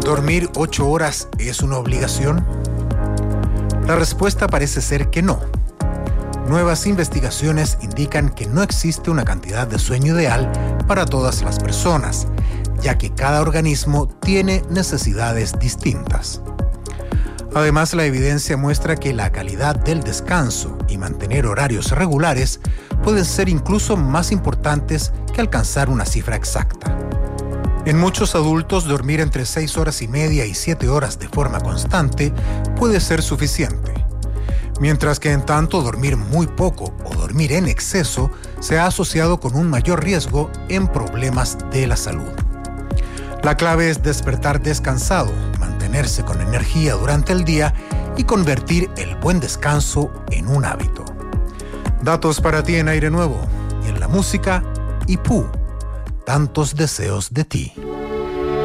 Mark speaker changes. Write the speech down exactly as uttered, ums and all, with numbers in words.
Speaker 1: ¿Dormir ocho horas es una obligación? La respuesta parece ser que no. Nuevas investigaciones indican que no existe una cantidad de sueño ideal para todas las personas, ya que cada organismo tiene necesidades distintas. Además, la evidencia muestra que la calidad del descanso y mantener horarios regulares pueden ser incluso más importantes que alcanzar una cifra exacta. En muchos adultos, dormir entre seis horas y media y siete horas de forma constante puede ser suficiente, mientras que en tanto dormir muy poco o dormir en exceso se ha asociado con un mayor riesgo en problemas de la salud. La clave es despertar descansado, mantenerse con energía durante el día y convertir el buen descanso en un hábito. Datos para ti en Aire Nuevo y en la música, Ipú, tantos deseos de ti.